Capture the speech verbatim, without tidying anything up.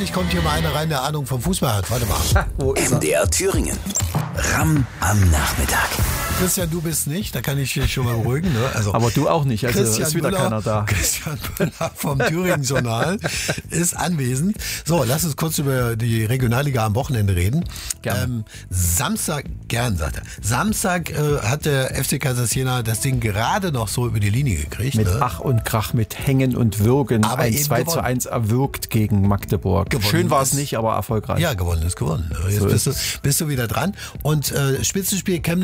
Endlich kommt hier mal einer rein, der Ahnung vom Fußball hat. Warte mal. Wo ist M D R Thüringen. Ramm am Nachmittag. Christian, du bist nicht, da kann ich dich schon mal beruhigen. Ne? Also, aber du auch nicht, also Christian ist wieder Müller, keiner da. Christian Müller vom Thüringen-Journal ist anwesend. So, lass uns kurz über die Regionalliga am Wochenende reden. Ähm, Samstag, gern, sagt er. Samstag äh, hat der F C Kaiserslautern das Ding gerade noch so über die Linie gekriegt. Mit ne? Ach und Krach, mit Hängen und Würgen. Aber ein eben zwei zu eins erwürgt gegen Magdeburg. Gewonnen Schön war es ist- nicht, aber erfolgreich. Ja, gewonnen ist gewonnen. Jetzt So bist, du, ist bist du wieder dran. Und äh, Spitzenspiel Chemnitz